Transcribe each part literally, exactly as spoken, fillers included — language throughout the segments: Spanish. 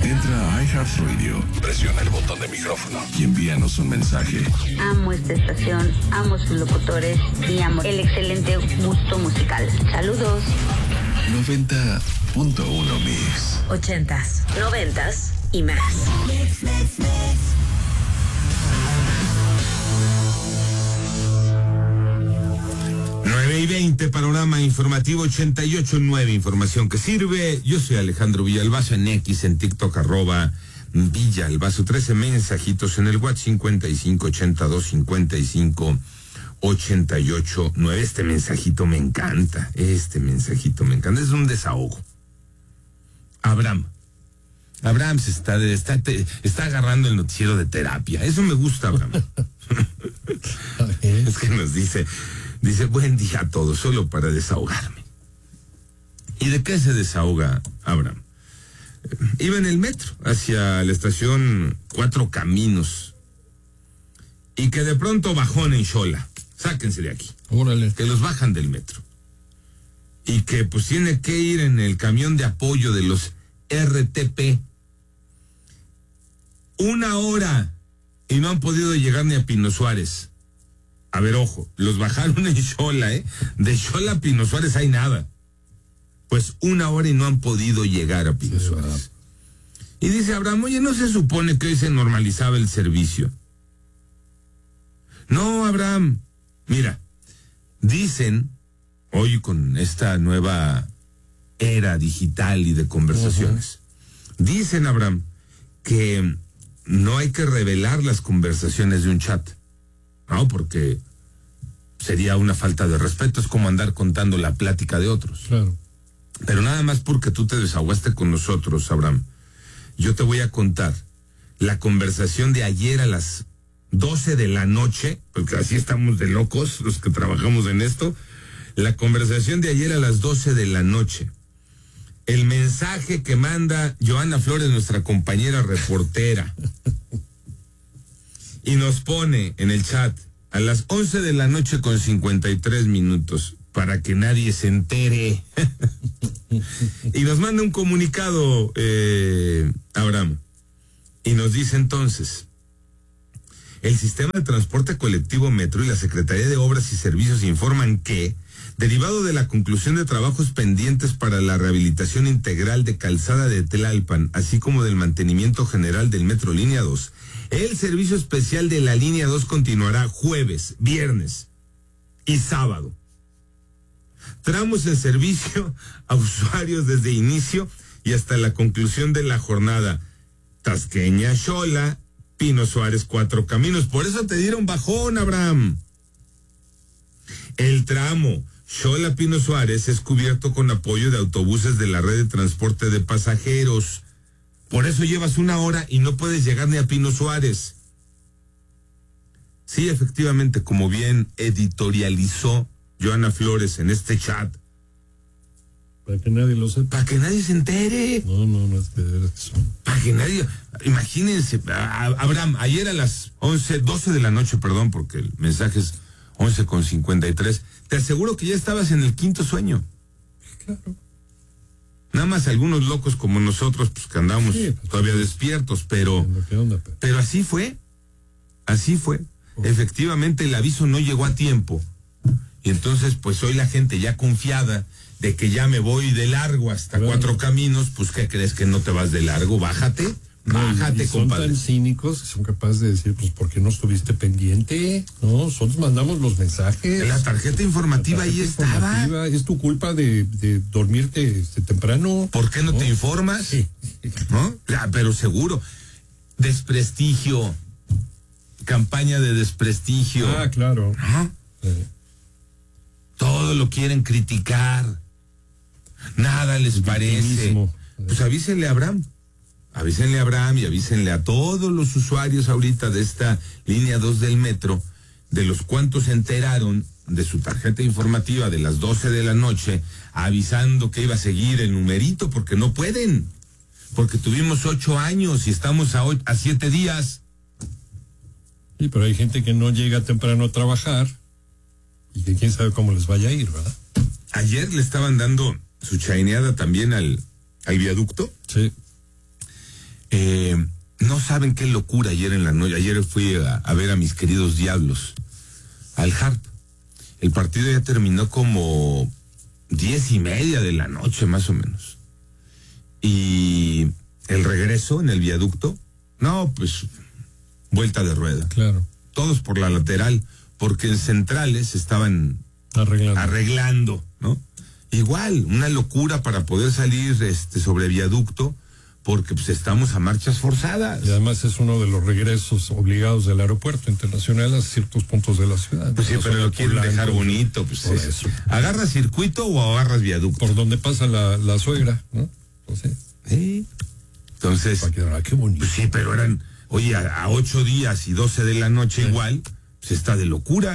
Entra a iHeartRadio, presiona el botón de micrófono y envíanos un mensaje. Amo esta estación, amo sus locutores y amo el excelente gusto musical. Saludos. noventa punto uno Mix. Ochentas, noventas y más. Mix, mix, mix. nueve y veinte, panorama informativo ochenta y ocho nueve, información que sirve. Yo soy Alejandro Villalbazo, en X, en TikTok, arroba Villalbazo. trece mensajitos en el WhatsApp, cincuenta y cinco ochenta y dos cincuenta y cinco ochenta y ocho nueve. Este mensajito me encanta, este mensajito me encanta, es un desahogo. Abraham. Abraham se está, de, está, te, está agarrando el noticiero de terapia. Eso me gusta, Abraham. Es que nos dice... Dice, buen día a todos, solo para desahogarme. ¿Y de qué se desahoga Abraham? Eh, iba en el metro hacia la estación Cuatro Caminos y que de pronto bajón en Xola. Sáquense de aquí. Órale. Que los bajan del metro. Y que pues tiene que ir en el camión de apoyo de los R T P. Una hora y no han podido llegar ni a Pino Suárez. A ver, ojo, los bajaron en Xola, ¿eh? De Xola a Pino Suárez hay nada. Pues una hora y no han podido llegar a Pino Suárez. Y dice Abraham, oye, ¿no se supone que hoy se normalizaba el servicio? No, Abraham, mira, dicen, hoy con esta nueva era digital y de conversaciones, uh-huh. Dicen, Abraham, que no hay que revelar las conversaciones de un chat. No, porque sería una falta de respeto, es como andar contando la plática de otros. Claro. Pero nada más porque tú te desahogaste con nosotros, Abraham, yo te voy a contar la conversación de ayer a las doce de la noche, porque así estamos de locos los que trabajamos en esto, la conversación de ayer a las doce de la noche. El mensaje que manda Joana Flores, nuestra compañera reportera. Y nos pone en el chat a las once de la noche con cincuenta y tres minutos para que nadie se entere. Y nos manda un comunicado, eh, Abraham. Y nos dice entonces, el sistema de transporte colectivo Metro y la Secretaría de Obras y Servicios informan que, derivado de la conclusión de trabajos pendientes para la rehabilitación integral de Calzada de Tlalpan, así como del mantenimiento general del Metro Línea dos, el servicio especial de la Línea dos continuará jueves, viernes y sábado. Tramos en servicio a usuarios desde inicio y hasta la conclusión de la jornada. Tasqueña, Xola, Pino Suárez, Cuatro Caminos. Por eso te dieron bajón, Abraham. El tramo Xola Pino Suárez es cubierto con apoyo de autobuses de la red de transporte de pasajeros. Por eso llevas una hora y no puedes llegar ni a Pino Suárez. Sí, efectivamente, como bien editorializó Joana Flores en este chat. Para que nadie lo sepa. Para que nadie se entere. No, no, no es que de eso. Para que nadie... Imagínense, Abraham, ayer a las once, doce de la noche, perdón, porque el mensaje es once con cincuenta y tres. Te aseguro que ya estabas en el quinto sueño. Claro. Nada más algunos locos como nosotros, pues que andamos sí, pues, todavía pues, despiertos, pero, onda, pero pero así fue, así fue. Oh. Efectivamente el aviso no llegó a tiempo. Y entonces, pues hoy la gente ya confiada de que ya me voy de largo hasta claro. Cuatro Caminos, pues ¿qué crees que no te vas de largo? Bájate. Bájate, y son compadre. Tan cínicos que son capaces de decir, pues, ¿por qué no estuviste pendiente? No, nosotros mandamos los mensajes. La tarjeta informativa la tarjeta ahí informativa, estaba. Es tu culpa de, de dormirte este, temprano. ¿Por qué no, no te informas? Sí. ¿No? Ya, pero seguro. Desprestigio. Campaña de desprestigio. Ah, claro. ¿No? Sí. Todo lo quieren criticar. Nada les El parece. victimismo. Pues avísenle a Abraham. Avísenle a Abraham y avísenle a todos los usuarios ahorita de esta línea dos del metro, de los cuantos se enteraron de su tarjeta informativa de las doce de la noche, avisando que iba a seguir el numerito, porque no pueden, porque tuvimos ocho años y estamos a, ocho, a siete días. Sí, pero hay gente que no llega temprano a trabajar y que quién sabe cómo les vaya a ir, ¿verdad? Ayer le estaban dando su chaineada también al, al viaducto. Sí. saben qué locura ayer en la noche. Ayer fui a, a ver a mis queridos Diablos al Harp. El partido ya terminó como diez y media de la noche, más o menos. Y el regreso en el viaducto, no, pues, vuelta de rueda. Claro. Todos por la lateral, porque en centrales estaban arreglando, arreglando ¿no? Igual, una locura para poder salir este sobre viaducto, porque pues estamos a marchas forzadas. Y además es uno de los regresos obligados del aeropuerto internacional a ciertos puntos de la ciudad. Pues sí, pero lo quieren dejar bonito. Pues por es, eso. ¿Agarras circuito o agarras viaducto? Por donde pasa la, la suegra, ¿no? Entonces, sí. Entonces, ah, qué bonito. Pues sí, pero eran, oye, a, a ocho días y doce de la noche sí. Igual, pues está de locura.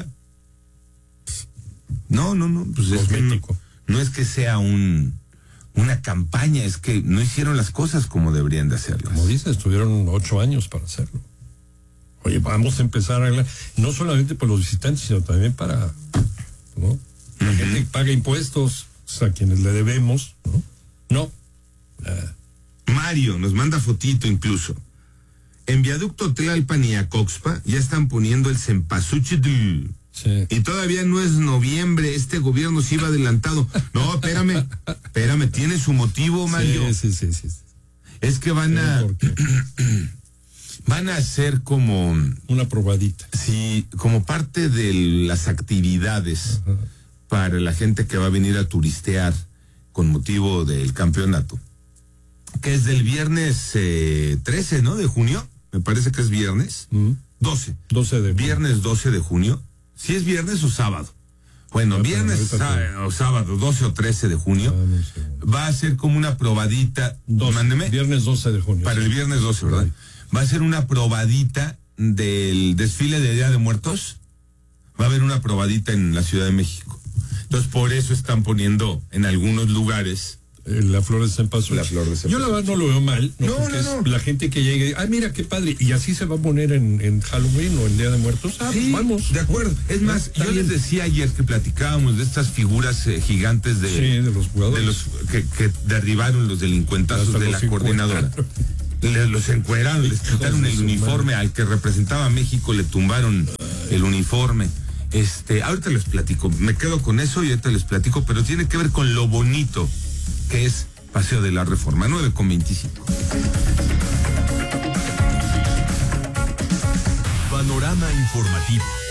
No, no, no, pues es que no, no es que sea un... una campaña, es que no hicieron las cosas como deberían de hacerlas. Como dices, tuvieron ocho años para hacerlo. Oye, vamos a empezar a arreglar, no solamente por los visitantes, sino también para, ¿no? La uh-huh. gente que paga impuestos, o sea, a quienes le debemos, ¿no? No. Uh. Mario nos manda fotito incluso. En viaducto Tlalpan y Acoxpa ya están poniendo el cempasúchitl. Sí. Y todavía no es noviembre, este gobierno se iba adelantado. No, espérame, espérame, tiene su motivo, Mario. Sí, sí, sí, sí. Es que van a van a hacer como una probadita. Sí, como parte de las actividades uh-huh. para la gente que va a venir a turistear con motivo del campeonato. Que es del viernes eh, trece, ¿no? De junio, me parece que es viernes. Uh-huh. doce. doce de junio. Viernes doce de junio. Si es viernes o sábado. Bueno, no, viernes sá- o sábado, doce o trece de junio, ah, no sé. Va a ser como una probadita. doce, mándeme. Viernes doce de junio. Para sí. el viernes doce, ¿verdad? Sí. Va a ser una probadita del desfile de Día de Muertos. Va a haber una probadita en la Ciudad de México. Entonces, por eso están poniendo en algunos lugares la flor de cempasúchil. La flor de cempasúchil. Yo la verdad no lo veo mal, ¿no? No, Porque no, no. es la gente que llegue, ah, mira qué padre, y así se va a poner en, en Halloween o en Día de Muertos. Ah, sí, pues vamos. De acuerdo. Es más, yo les decía ayer que platicábamos de estas figuras eh, gigantes de, sí, de los jugadores. De los que, que derribaron los delincuentazos de la coordinadora. Le, los encueraron, les quitaron el uniforme al que representaba a México, le tumbaron el uniforme. Este, ahorita les platico, me quedo con eso y ahorita les platico, pero tiene que ver con lo bonito que es Paseo de la Reforma, nueve con veinticinco. Panorama informativo.